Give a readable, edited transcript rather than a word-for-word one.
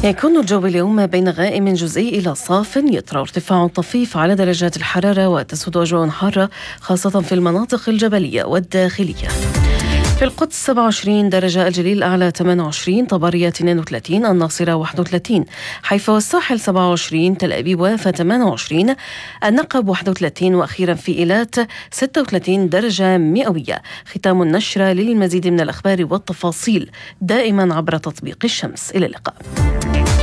يكون الجو اليوم بين غائم جزئي إلى صاف، يطرأ ارتفاع طفيف على درجات الحرارة، وتسود أجواء حارة خاصة في المناطق الجبلية والداخلية. في القدس 27 درجة، الجليل الأعلى 28، طبرية 32، الناصرة 31، حيفا والساحل 27، تل أبيب ويافا 28، النقب 31، وأخيرا في إيلات 36 درجة مئوية. ختام النشرة. للمزيد من الأخبار والتفاصيل دائما عبر تطبيق الشمس. إلى اللقاء.